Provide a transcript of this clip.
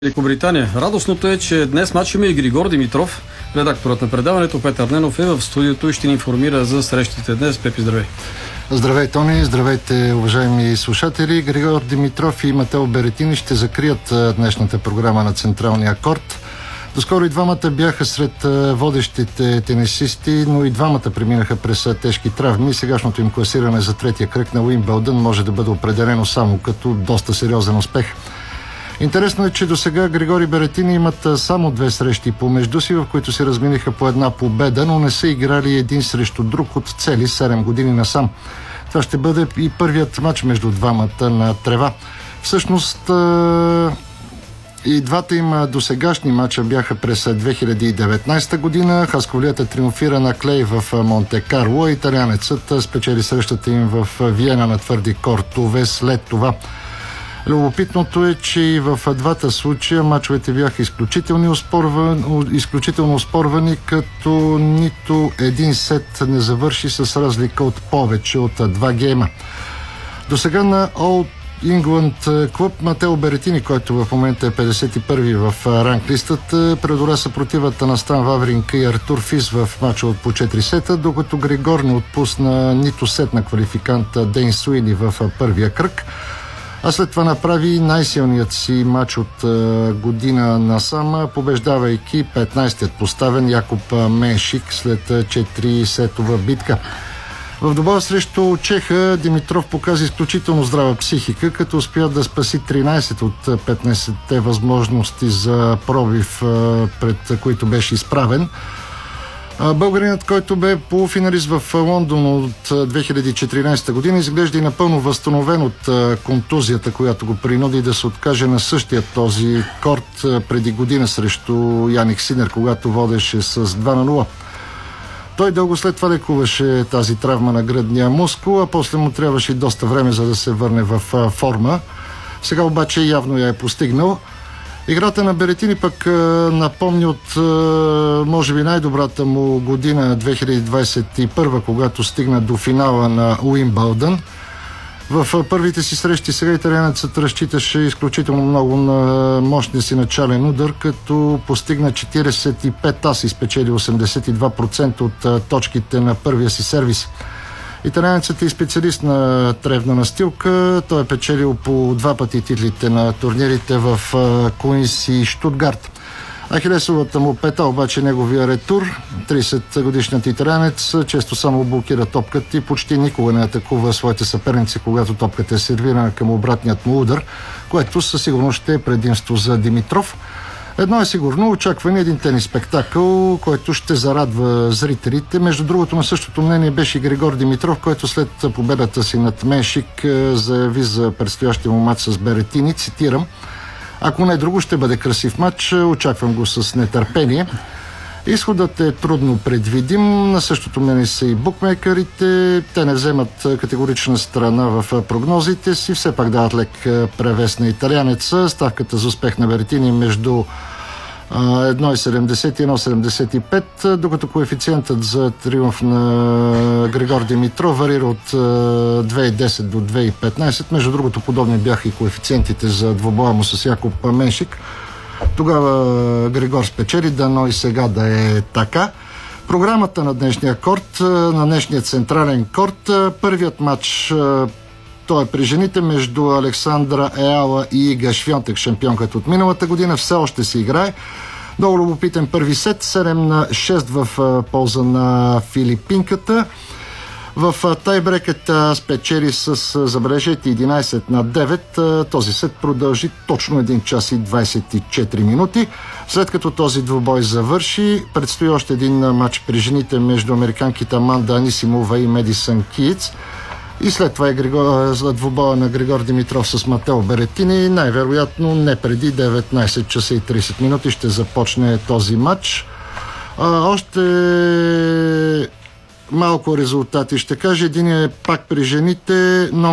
Великобритания. Радостното е, че днес мач има и Григор Димитров. Редакторът на предаването Петър Ненов е в студиото и ще ни информира за срещите днес. Пепи, здравей! Здравей, Тони! Здравейте, уважаеми слушатели! Григор Димитров и Матео Беретини ще закрият днешната програма на Централния корт. Доскоро и двамата бяха сред водещите тенисисти, но и двамата преминаха през тежки травми. Сегашното им класиране за третия кръг на Уимбълдън може да бъде определено само като доста сериозен успех. Интересно е, че до сега Григор и Беретини имат само две срещи помежду си, в които се разминиха по една победа, но не са играли един срещу друг от цели 7 години насам. Това ще бъде и първият матч между двамата на трева. Всъщност и двата им досегашни матча бяха през 2019 година. Хасковлията триумфира на клей в Монте Карло. Италианецът спечели срещата им в Виена на твърди кортове след това. Любопитното е, че и в двата случая мачовете бяха изключително оспорвани, като нито един сет не завърши с разлика от повече от 2 гейма. До сега на All England клуб Матео Беретини, който в момента е 51-ви в ранглистата, преодоля съпротивата на Стан Вавринка и Артур Фис в мача от по 4 сета, докато Григор не отпусна нито сет на квалификанта Дейн Суини в първия кръг. А след това направи най-силният си матч от година насам, побеждавайки 15-тият поставен Якоб Меншик след 4-сетова битка. В двубоя срещу чеха Димитров показа изключително здрава психика, като успя да спаси 13 от 15-те възможности за пробив, пред които беше изправен. Българинът, който бе полуфиналист в Лондон от 2014 година, изглежда и напълно възстановен от контузията, която го принуди да се откаже на същия този корт преди година срещу Яник Синер, когато водеше с 2-0. Той дълго след това лекуваше тази травма на гръдния мускул, а после му трябваше и доста време, за да се върне в форма. Сега обаче явно я е постигнал. Играта на Беретини пък напомни от може би най-добрата му година 2021, когато стигна до финала на Уимбълдън. В първите си срещи сега италианецът разчиташе изключително много на мощния си начален удар, като постигна 45 аси, спечели 82% от точките на първия си сервис. Италианецът е специалист на тревна настилка. Той е печелил по 2 пъти титлите на турнирите в Куинс и Штутгарт. Ахилесовата му пета обаче неговия ретур. 30-годишният италианец често само блокира топката и почти никога не атакува своите съперници, когато топката е сервирана към обратният му удар, което със сигурност ще е предимство за Димитров. Едно е сигурно, очакване един тенис спектакъл, който ще зарадва зрителите. Между другото, на същото мнение беше и Григор Димитров, който след победата си над Меншик заяви за предстоящия му матч с Беретини, цитирам: "Ако не друго, ще бъде красив матч, очаквам го с нетърпение." Изходът е трудно предвидим. На същото мнение са и букмейкърите. Те не вземат категорична страна в прогнозите си, все пак дават лек превес на италианеца. Ставката за успех на Беретини между 1,70 и 1,75, докато коефициентът за триумф на Григор Димитров варира от 2,10 до 2,15. Между другото, подобни бяха и коефициентите за двобоя му с Якоб Меншик. Тогава Григор спечели, дано и сега да е така. Програмата на днешния корт, на днешния централен корт, първият матч, той е при жените между Александра Еала и Ига Швионтек, шампионката от миналата година, все още се играе. Много любопитен първи сет, 7-6 в полза на филипинката. В тайбрекета спечели с, забележете, 11-9. Този сет продължи точно 1 час и 24 минути. След като този двубой завърши, предстои още един матч при жените между американките Аманда Анисимова и Медисън Кийц. И след това е двубоя на Григор Димитров с Матео Беретини. Най-вероятно не преди 19 часа и 30 минути ще започне този матч. Още малко резултати ще кажа. Един е пак при жените, но